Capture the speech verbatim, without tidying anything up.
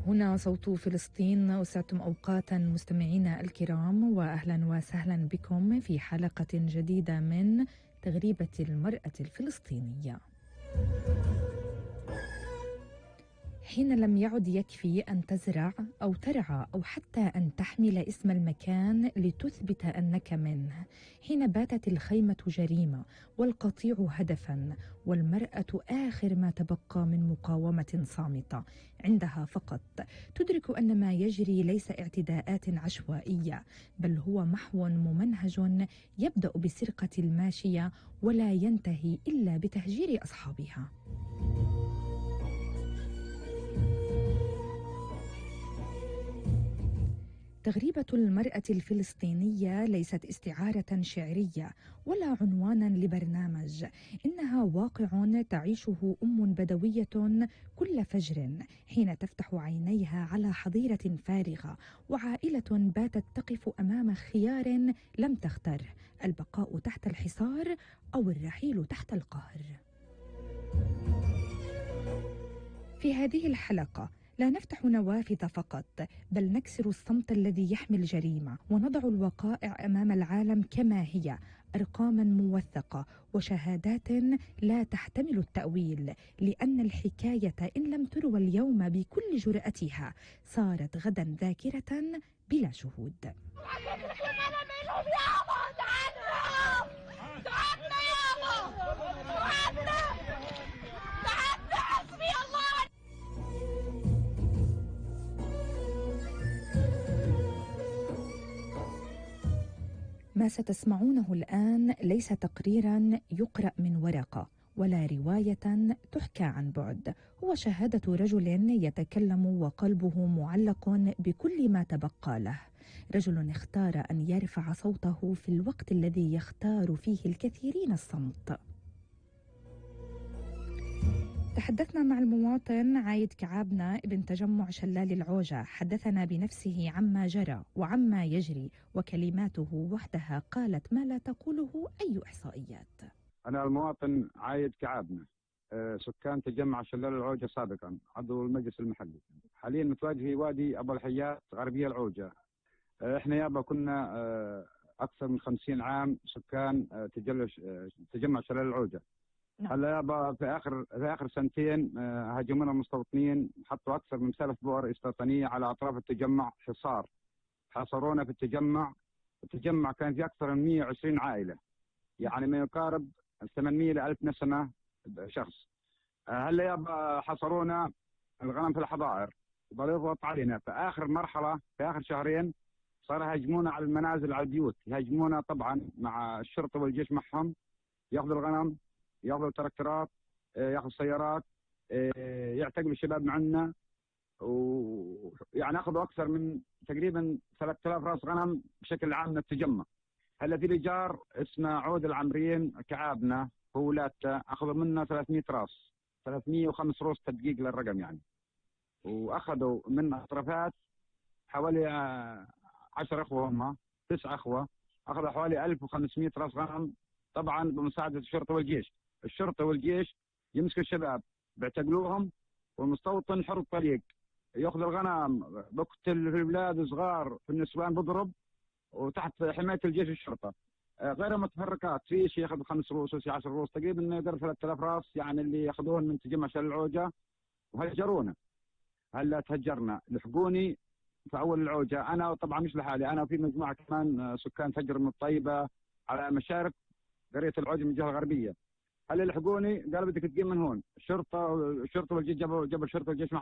هنا صوت فلسطين. أسعدتم أوقاتا مستمعينا الكرام، وأهلا وسهلا بكم في حلقة جديدة من تغريبة المرأة الفلسطينية. حين لم يعد يكفي أن تزرع أو ترعى أو حتى أن تحمل اسم المكان لتثبت أنك منه، حين باتت الخيمة جريمة والقطيع هدفا والمرأة آخر ما تبقى من مقاومة صامتة، عندها فقط تدرك أن ما يجري ليس اعتداءات عشوائية، بل هو محو ممنهج يبدأ بسرقة الماشية ولا ينتهي إلا بتهجير أصحابها. تغريبة المرأة الفلسطينية ليست استعارة شعرية ولا عنوانا لبرنامج، إنها واقع تعيشه أم بدوية كل فجر حين تفتح عينيها على حظيرة فارغة وعائلة باتت تقف أمام خيار لم تختره: البقاء تحت الحصار أو الرحيل تحت القهر. في هذه الحلقة لا نفتح نوافذ فقط، بل نكسر الصمت الذي يحمي الجريمة ونضع الوقائع أمام العالم كما هي، أرقاما موثقة وشهادات لا تحتمل التأويل، لأن الحكاية إن لم تروى اليوم بكل جرأتها صارت غدا ذاكرة بلا شهود. ما ستسمعونه الآن ليس تقريرا يقرأ من ورقة ولا رواية تحكى عن بعد، هو شهادة رجل يتكلم وقلبه معلق بكل ما تبقى له، رجل اختار أن يرفع صوته في الوقت الذي يختار فيه الكثيرين الصمت. تحدثنا مع المواطن عايد كعابنة ابن تجمع شلال العوجة، حدثنا بنفسه عما جرى وعما يجري، وكلماته وحدها قالت ما لا تقوله أي إحصائيات. أنا المواطن عايد كعابنة، سكان تجمع شلال العوجة سابقا، عضو المجلس المحلي، حاليا متواجد في وادي أبو الحيات غربية العوجة. احنا يابا كنا أكثر من خمسين عام سكان تجمع شلال العوجة. هلا يابا في اخر في اخر سنتين هاجمونا المستوطنين، حطوا اكثر من ثلاث بؤر استيطانيه على اطراف التجمع حصار، حاصرونا في التجمع. التجمع كان في اكثر من مئة وعشرين عائله، يعني ما يقارب ثمانمئة الى ألف نسمه شخص. هلا يابا حصرونا الغنم في الحظائر وضلوا يضغط علينا. في اخر مرحله في اخر شهرين صار يهاجمونا على المنازل، على البيوت، يهاجمونا طبعا مع الشرطه والجيش معهم، ياخذوا الغنم، ياخذوا التراكتورات، ياخذوا السيارات، يعتقلوا الشباب معنا، ويعني اخذوا اكثر من تقريبا ثلاثة آلاف راس غنم بشكل عام من التجمع. هلا في لجار اسمه عود العمريين كعابنا هو ولاته اخذوا منا ثلاثمئة راس، ثلاثمئة وخمسة روس تدقيق للرقم يعني، واخذوا من اطرافات حوالي عشر اخوه، هم تسع اخوه، اخذوا حوالي ألف وخمسمئة راس غنم، طبعا بمساعده الشرطه والجيش. الشرطه والجيش يمسكوا الشباب بيعتقلوهم، والمستوطن حر الطريق ياخذ الغنم، بقتل في البلاد صغار، في النسوان بضرب، وتحت حمايه الجيش والشرطه. غير متفرقات، في شيء ياخذ خمس روس وشيء عشر روس، تقريبا يقدر ثلاثة آلاف راس يعني اللي ياخذوهم من تجمع شلال العوجه، وهجرونا. هلا تهجرنا، لحقوني في اول العوجه، انا طبعا مش لحالي، انا وفي مجموعه كمان سكان فجر من الطيبه على مشارف قريه العوجه من الجهه الغربيه. هل لحقوني قالوا بدك تقيم من هون، الشرطه الشرطه والجيش جابوا جابوا الشرطه والجيش